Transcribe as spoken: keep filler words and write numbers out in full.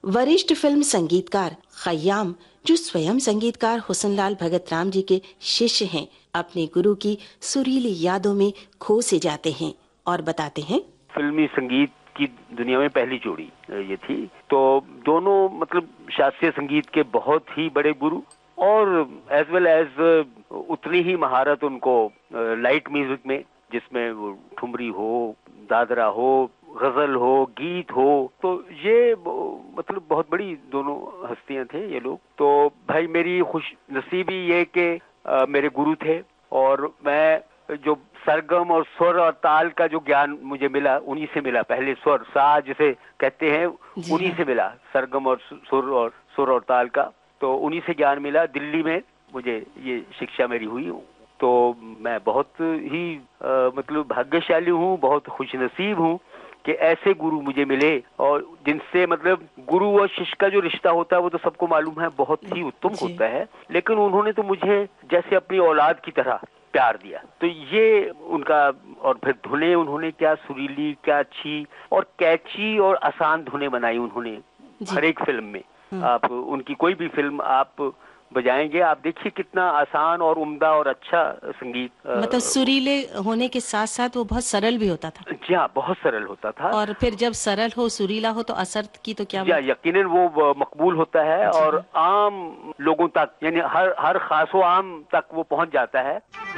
वरिष्ठ फिल्म संगीतकार खयाम, जो स्वयं संगीतकार हुसनलाल भगत राम जी के शिष्य हैं, अपने गुरु की सुरीली यादों में खो से जाते हैं और बताते हैं, फिल्मी संगीत की दुनिया में पहली जोड़ी ये थी। तो दोनों मतलब शास्त्रीय संगीत के बहुत ही बड़े गुरु और एज वेल एज उतनी ही महारत उनको लाइट म्यूजिक में, जिसमें वो ठुमरी हो, दादरा हो, गजल हो, गीत हो। तो ये मतलब बहुत बड़ी दोनों हस्तियां थे ये लोग। तो भाई मेरी खुश नसीबी ये कि मेरे गुरु थे और मैं जो सरगम और स्वर और ताल का जो ज्ञान मुझे मिला उन्हीं से मिला। पहले स्वर सा जिसे कहते हैं उन्हीं से मिला, सरगम और सुर और सुर और ताल का। तो उन्हीं से ज्ञान मिला। दिल्ली में मुझे ये शिक्षा मेरी हुई। तो मैं बहुत ही आ, मतलब भाग्यशाली हूँ, बहुत खुशनसीब हूँ कि ऐसे गुरु मुझे मिले और जिनसे मतलब गुरु और शिष्य का जो रिश्ता होता है वो तो सबको मालूम है, बहुत ही उत्तम होता है। लेकिन उन्होंने तो मुझे जैसे अपनी औलाद की तरह प्यार दिया। तो ये उनका, और फिर धुनें उन्होंने क्या सुरीली, क्या अच्छी और कैची और आसान धुनें बनाई उन्होंने हर एक फिल्म में। आप उनकी कोई भी फिल्म आप बजाएंगे, आप देखिए कितना आसान और उम्दा और अच्छा संगीत। मतलब सुरीले होने के साथ साथ वो बहुत सरल भी होता था। जी हाँ, बहुत सरल होता था। और फिर जब सरल हो, सुरीला हो तो असर की तो क्या बात? यकीनन वो मकबूल होता है और आम लोगों तक, यानी हर हर खासो आम तक वो पहुंच जाता है।